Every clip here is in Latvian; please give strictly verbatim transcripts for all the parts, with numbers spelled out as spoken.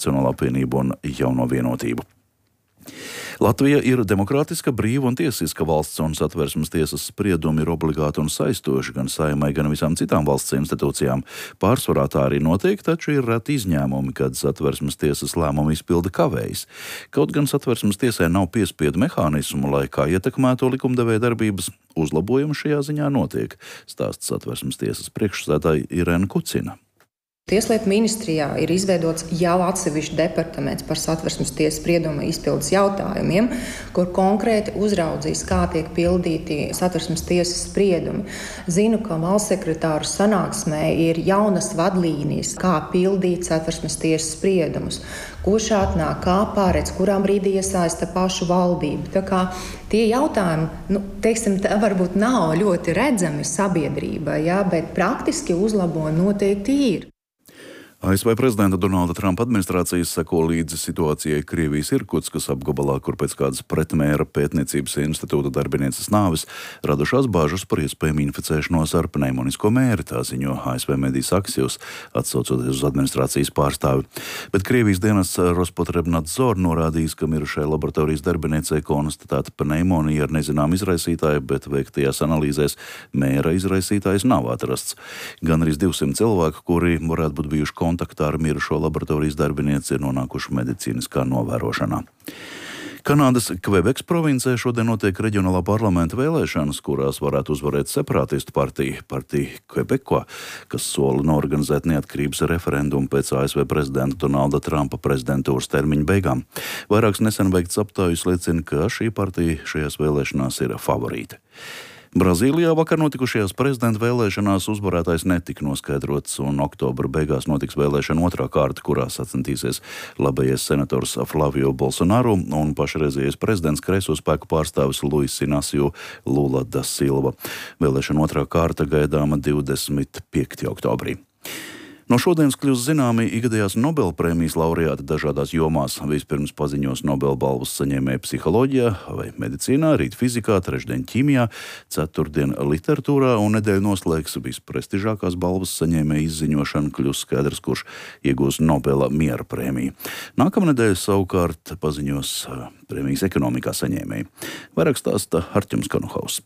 Nacionālo apvienību un Jauno vienotību. Latvija ir demokrātiska, brīva un tiesiska valsts, un Satversmes tiesas spriedumi ir obligāti un saistoši gan Saeimai, gan visām citām valsts institūcijām. Pārsvarā tā arī notiek, taču ir reti izņēmumi, kad Satversmes tiesas lēmumu izpilda kavējas. Kaut gan Satversmes tiesai nav piespiedu mehānismu, lai kā ietekmēto likumdevēja darbības, uzlabojumi šajā ziņā notiek, stāsta Satversmes tiesas priekšsēdētāja Irēna Kucina. Tieslietu ministrijā ir izveidots jau atsevišķs departaments par Satversmes tiesas sprieduma izpildes jautājumiem, kur konkrēti uzraudzīs, kā tiek pildīti Satversmes tiesas spriedumi. Zinu, ka valsts sekretāru sanāksmē ir jaunas vadlīnijas, kā pildīt Satversmes tiesas spriedumus, kurš atnāk, kā pārēc, kurā brīdī iesaista pašu valdību. Tā kā tie jautājumi, nu, teiksim, tā varbūt nav ļoti redzami sabiedrībai, jā, bet praktiski uzlabojumi noteikti ir. A S V prezidenta Donalda Trumpa administrācijas seko līdzi situācijai Krievijas Irkutskas apgabalā, kur pēc kādas pretmēra pētniecības institūta darbinieces nāves radušās bāžas par iespējamu inficēšanos ar pneimonisko mēri, tā ziņo A S V medijas Axios, atsaucoties uz administrācijas pārstāvi. Bet Krievijas dienests Rospotrebnadzor norādījis, ka mirušai laboratorijas darbiniecei konstatēta pneimonija ar nezinām izraisītāju, bet veiktajās analīzēs mēra izraisītājs nav atrasts. Gan arī divsimt cilvēku, kuri varētu būt bijuši kontaktā kontaktā ar mirušo laboratorijas darbinieci, ir nonākuši medicīniskā novērošanā. Kanādas Kvebeks provincē šodien notiek reģionālā parlamenta vēlēšanas, kurās varētu uzvarēt separātistu partiju, partija Kvebeko, kas sola norganizēt neatkarības referendumu pēc A S V prezidenta Donalda Trumpa prezidentūras termiņa beigām. Vairākas nesen veikts aptaujas liecina, ka šī partija šajās vēlēšanās ir favorīte. Brazīlijā vakar notikušajās prezidenta vēlēšanās uzvarētājs netika noskaidrots, un oktobra beigās notiks vēlēšana otrā kārta, kurā sacensties labējais senators Flavio Bolsonaro un pašreizējais prezidents kreiso spēku pārstāvis Luis Inacio Lula da Silva. Vēlēšana otrā kārta gaidāma divdesmit piektajā oktobrī. No šodienas kļūst zināmi ikgadējās Nobela prēmijas laureāti dažādās jomās. Vispirms paziņos Nobela balvas saņēmēji psiholoģijā vai medicīnā, rīt fizikā, trešdien ķīmijā, ceturtdien literatūrā un nedēļu noslēgs visprestižākās balvas saņēmēji izziņošana, kļūst skaidrs, kurš iegūs Nobela miera prēmiju. Nākamnedēļ savukārt paziņos prēmijas ekonomikā saņēmēji. Vairāk stāsta Artjums Kanuhaus.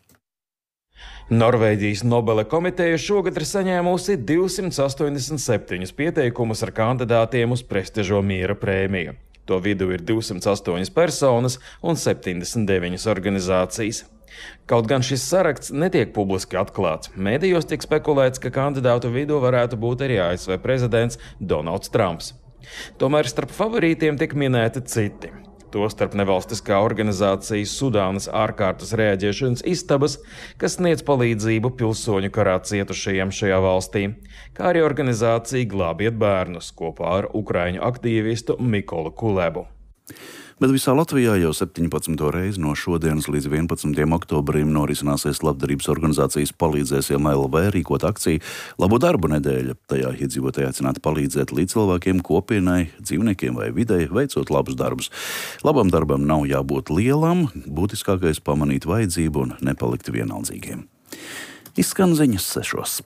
Norvēģijas Nobela komiteja šogad ir saņēmusi divsimt astoņdesmit septiņus pieteikumus ar kandidātiem uz prestižo miera prēmiju. To vidū ir divsimt astoņas personas un septiņdesmit deviņas organizācijas. Kaut gan šis saraksts netiek publiski atklāts, medijos tiek spekulēts, ka kandidātu vidū varētu būt arī A S V prezidents Donalds Trumps. Tomēr starp favorītiem tiek minēti citi. Tostarp nevalstiskā organizācija Sudānas ārkārtas reaģēšanas istabas, kas sniedz palīdzību pilsoņu karā cietušajiem šajā valstī, kā arī organizācija Glābiet bērnus kopā ar ukraiņu aktīvistu Mikolu Kulebu. Bet visā Latvijā jau septiņpadsmito reizi no šodienas līdz vienpadsmitajam oktobrim norisināsies labdarības organizācijas Palīdzēsim L V rīkot akciju Labu darbu nedēļa. Tajā iedzīvotāji aicināti palīdzēt līdzcilvēkiem, kopienai, dzīvniekiem vai videi, veicot labus darbus. Labam darbam nav jābūt lielam, būtiskākais pamanīt vajadzību un nepalikt vienaldzīgiem. Izskan ziņas sešos.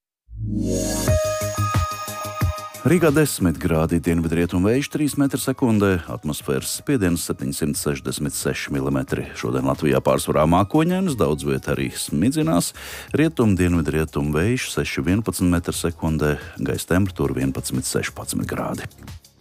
Rīgā desmit grādi, dienvidrietumu vējš trīs metri sekundē, atmosfēras spiediens septiņsimt sešdesmit seši milimetri. Šodien Latvijā pārsvarā mākoņainas, daudz viet arī smidzinās. Rietumu dienvidrietumu vējš seši vienpadsmit metri sekundē, gaisa temperatūra vienpadsmit sešpadsmit grādi.